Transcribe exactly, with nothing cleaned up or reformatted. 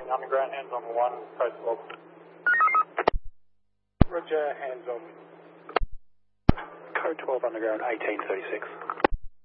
calling underground, hands on one, code twelve. Roger, hands on. Code twelve underground, eighteen thirty-six.